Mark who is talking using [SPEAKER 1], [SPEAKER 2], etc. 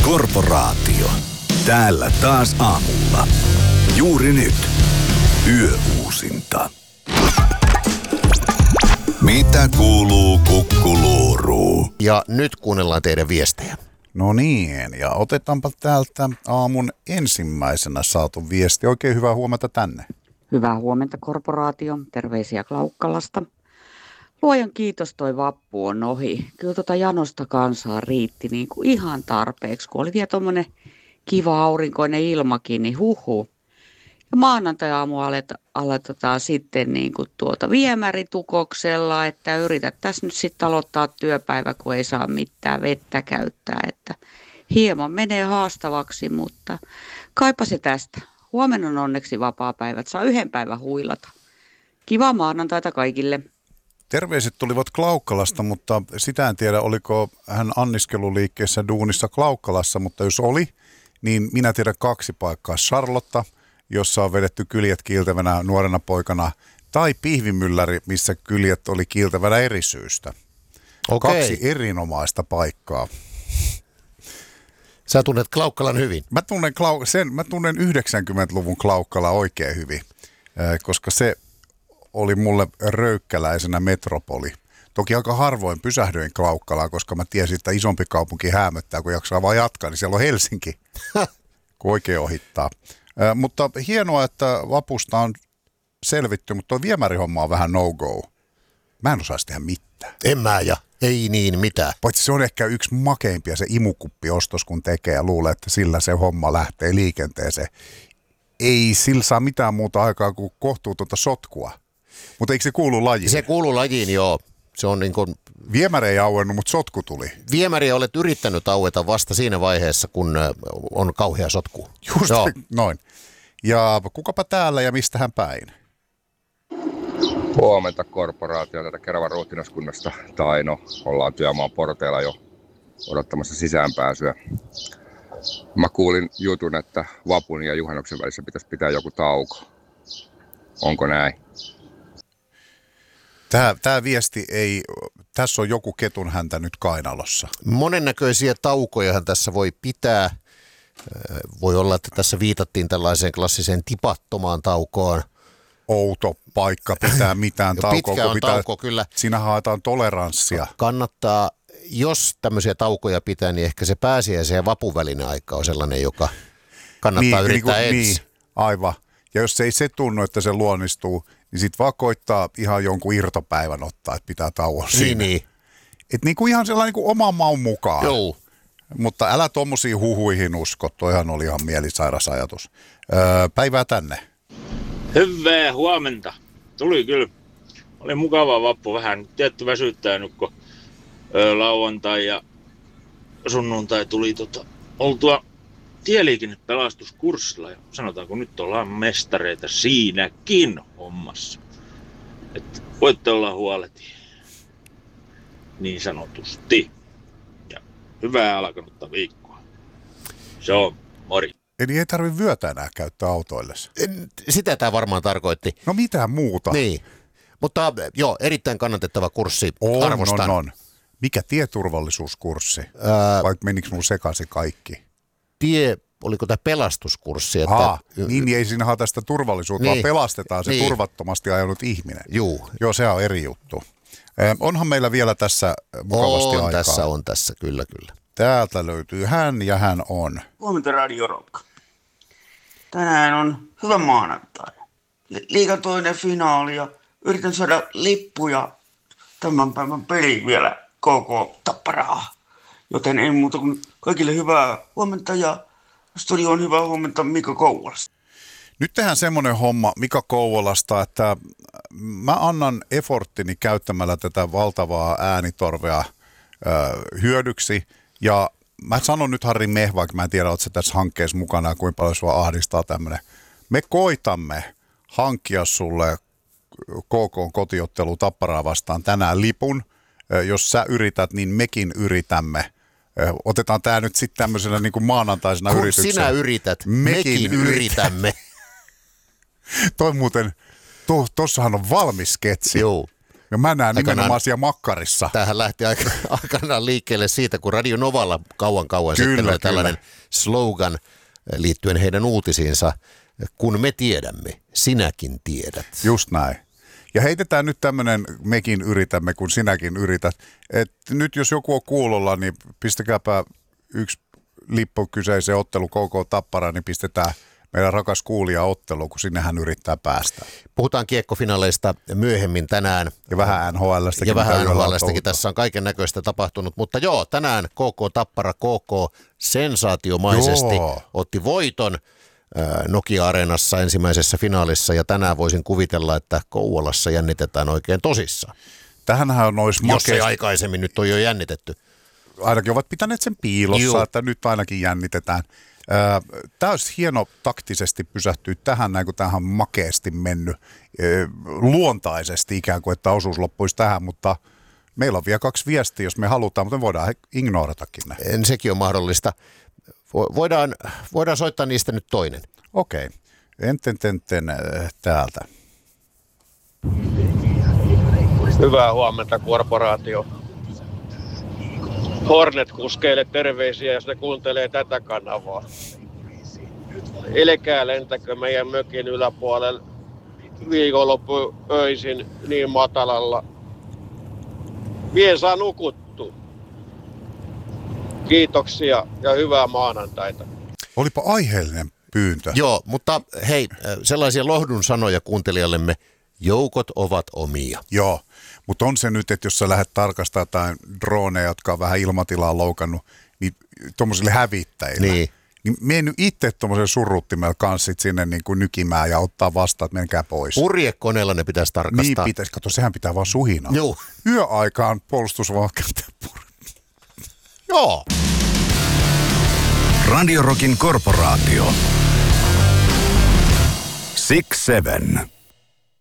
[SPEAKER 1] Korporaatio. Täällä taas aamulla. Juuri nyt. Yöuusinta. Mitä kuuluu Kukkuluuruun?
[SPEAKER 2] Ja nyt kuunnellaan teidän viestejä.
[SPEAKER 3] No niin, ja otetaanpa täältä aamun ensimmäisenä saatu viesti. Oikein hyvää huomenta tänne.
[SPEAKER 4] Hyvää huomenta korporaatio, terveisiä Klaukkalasta. Luojan kiitos, toi vappu on ohi. Kyllä janosta kansaa riitti niin kuin ihan tarpeeksi, kun oli vielä tommonen kiva aurinkoinen ilmakin, niin huhu. Ja maanantai-aamu aletetaan sitten niin kuin viemäritukoksella, että yritettäisiin nyt sitten aloittaa työpäivä, kun ei saa mitään vettä käyttää. Että hieman menee haastavaksi, mutta kaipa se tästä. Huomenna on onneksi vapaapäivät, saa yhden päivän huilata. Kivaa maanantaita kaikille.
[SPEAKER 3] Terveiset tulivat Klaukkalasta, mutta sitä en tiedä, oliko hän anniskeluliikkeessä duunissa Klaukkalassa, mutta jos oli, niin minä tiedän 2 paikkaa. Charlotta, jossa on vedetty kyljet kiiltävänä nuorena poikana, tai Pihvimylläri, missä kyljet oli kiiltävänä eri syystä.
[SPEAKER 2] Okei.
[SPEAKER 3] 2 erinomaista paikkaa.
[SPEAKER 2] Sä tunnet Klaukkalan hyvin.
[SPEAKER 3] Mä tunnen 90-luvun Klaukkala oikein hyvin, koska se oli mulle röykkäläisenä metropoli. Toki aika harvoin pysähdyin Klaukkalaan, koska mä tiesin, että isompi kaupunki häämöttää, kun jaksaa vaan jatkaa, niin siellä on Helsinki, kun oikein ohittaa. Mutta hienoa, että vapusta on selvitty, mutta tuo viemärihomma on vähän no-go. Mä en osaisi tehdä mitään.
[SPEAKER 2] En mä ja ei niin mitään.
[SPEAKER 3] Paitsi se on ehkä yksi makeimpia se imukuppiostos, kun tekee ja luulee, että sillä se homma lähtee liikenteeseen. Ei sillä saa mitään muuta aikaa kuin kohtuutonta sotkua. Mutta eikö se kuulu lajiin?
[SPEAKER 2] Se kuuluu lajiin, joo. Se on niin kuin...
[SPEAKER 3] Viemäri ei auennut, mutta sotku tuli.
[SPEAKER 2] Viemäriä olet yrittänyt aueta vasta siinä vaiheessa, kun on kauhea sotku.
[SPEAKER 3] Just noin. Ja kukapa täällä ja mistähän päin?
[SPEAKER 5] Huomenta korporaatio tätä Keravan ruhtinaskunnasta Taino. Ollaan työmaan porteilla jo odottamassa sisäänpääsyä. Mä kuulin jutun, että vapun ja juhannuksen välissä pitäisi pitää joku tauko. Onko näin?
[SPEAKER 3] Tämä viesti ei, tässä on joku ketun häntä nyt kainalossa.
[SPEAKER 2] Monennäköisiä taukojahan tässä voi pitää. Voi olla, että tässä viitattiin tällaiseen klassiseen tipattomaan taukoon.
[SPEAKER 3] Outo paikka pitää mitään taukoa.
[SPEAKER 2] Pitkä on tauko, kyllä.
[SPEAKER 3] Siinä haetaan toleranssia.
[SPEAKER 2] Kannattaa, jos tämmöisiä taukoja pitää, niin ehkä se pääsiäisen ja vapun välinen aika on sellainen, joka kannattaa yrittää ensin.
[SPEAKER 3] Niin, aivan. Ja jos ei se tunnu, että se luonnistuu, niin sitten vaan koittaa ihan jonkun irtopäivän ottaa, että pitää tauon siinä.
[SPEAKER 2] Niin.
[SPEAKER 3] Että niinku ihan sellainen niinku oman maun mukaan.
[SPEAKER 2] Joo.
[SPEAKER 3] Mutta älä tommosiin huhuihin usko, toihan oli ihan mielisairas ajatus. Päivää tänne.
[SPEAKER 6] Hyvää huomenta. Tuli kyllä. Oli mukava vappu, vähän tietty väsyttää nyt, kun lauantai ja sunnuntai tuli oltua tieliikennepelastuskurssilla. Ja sanotaanko nyt ollaan mestareita siinäkin hommassa. Että voitte olla huoleti niin sanotusti. Ja hyvää alkanutta viikkoa. Se on mori.
[SPEAKER 3] Eli ei tarvitse vyötä enää käyttää autoillesi.
[SPEAKER 2] Sitä tämä varmaan tarkoitti.
[SPEAKER 3] No mitään muuta.
[SPEAKER 2] Niin, mutta joo, erittäin kannatettava kurssi. Arvostan.
[SPEAKER 3] On. Mikä tieturvallisuuskurssi? Vai menikö minulla sekaisin kaikki?
[SPEAKER 2] Oliko tämä pelastuskurssi?
[SPEAKER 3] Niin ei siinä haeta sitä turvallisuutta,
[SPEAKER 2] niin,
[SPEAKER 3] vaan pelastetaan se turvattomasti ajanut ihminen. Joo, se on eri juttu. Onhan meillä vielä tässä mukavasti aikaa.
[SPEAKER 2] On tässä, kyllä.
[SPEAKER 3] Täältä löytyy hän ja hän on.
[SPEAKER 7] Huomenta Radio Rock. Tänään on hyvä maanantai. Liigan toinen finaali ja yritän saada lippuja tämän päivän peliin vielä KK Tapparaa. Joten ei muuta kuin kaikille hyvää huomenta ja studioon hyvää huomenta Mika Kouvolasta.
[SPEAKER 3] Nyt tehdään semmoinen homma Mika Kouvolasta, että mä annan efforttini käyttämällä tätä valtavaa äänitorvea hyödyksi. Ja mä sanon nyt Harri Meh, vaikka mä en tiedä, ootko sä tässä hankkeessa mukana ja kuinka paljon sua ahdistaa tämmöinen. Me koitamme hankkia sulle KK kotiottelu Tapparaa vastaan tänään lipun. Jos sä yrität, niin mekin yritämme. Otetaan tää nyt sitten tämmöisenä niin kuin maanantaisena yrityksenä.
[SPEAKER 2] Kun sinä yrität, mekin yritämme.
[SPEAKER 3] Toi muuten, tossahan on valmis sketsi.
[SPEAKER 2] Joo.
[SPEAKER 3] Ja mä näen nimenomaan siellä makkarissa.
[SPEAKER 2] Tämähän lähti aikanaan liikkeelle siitä, kun Radio Novalla kauan sitten oli tällainen slogan liittyen heidän uutisiinsa. Kun me tiedämme, sinäkin tiedät.
[SPEAKER 3] Just näin. Ja heitetään nyt tämmöinen, mekin yritämme, kun sinäkin yrität. Että nyt jos joku on kuulolla, niin pistäkääpä yksi lippu kyseiseen ottelu KK Tappara, niin pistetään meidän rakas kuulija ottelu, kun sinnehän yrittää päästä.
[SPEAKER 2] Puhutaan kiekkofinaaleista myöhemmin tänään.
[SPEAKER 3] Ja vähän NHL:stäkin.
[SPEAKER 2] Ja vähän NHL:stäkin. Tässä on kaiken näköistä tapahtunut. Mutta joo, tänään KK Tappara, KK sensaatiomaisesti otti voiton Nokia-areenassa ensimmäisessä finaalissa. Ja tänään voisin kuvitella, että Kouvolassa jännitetään oikein tosissaan.
[SPEAKER 3] Tähänhän olisi
[SPEAKER 2] jos ei aikaisemmin nyt on jo jännitetty.
[SPEAKER 3] Ainakin ovat pitäneet sen piilossa, että nyt ainakin jännitetään. Tämä olisi hieno taktisesti pysähtyä tähän, näin kun tämähän on makeasti mennyt luontaisesti ikään kuin, että osuus loppuisi tähän, mutta meillä on vielä 2 viestiä, jos me halutaan, mutta me voidaan ignoratakin ne.
[SPEAKER 2] Sekin on mahdollista. Voidaan soittaa niistä nyt toinen.
[SPEAKER 3] Okei. Täältä.
[SPEAKER 8] Hyvää huomenta, korporaatio. Hornet-kuskeille terveisiä, jos ne kuuntelee tätä kanavaa. Älkää lentäkö meidän mökin yläpuolella viikonloppu öisin niin matalalla. Vie saa nukuttua. Kiitoksia ja hyvää maanantaita.
[SPEAKER 3] Olipa aiheellinen pyyntö.
[SPEAKER 2] Joo, mutta hei, sellaisia lohdun sanoja kuuntelijallemme. Joukot ovat omia.
[SPEAKER 3] Joo, mutta on se nyt, että jos sä lähdet tarkastamaan jotain droneja, jotka on vähän ilmatilaa loukannut, niin tuommoisille hävittäjille. Niin mene itse tuommoiselle surruttimella kanssa sinne niin kuin nykimään ja ottaa vastaan, että menkää pois.
[SPEAKER 2] Purjekoneella ne pitäisi tarkastaa.
[SPEAKER 3] Niin pitäisi, kato, sehän pitää vaan suhinaa.
[SPEAKER 2] Joo.
[SPEAKER 3] Yöaikaan puolustusvalkeuteen
[SPEAKER 2] Joo.
[SPEAKER 1] Radio Rockin korporaatio. 6-7.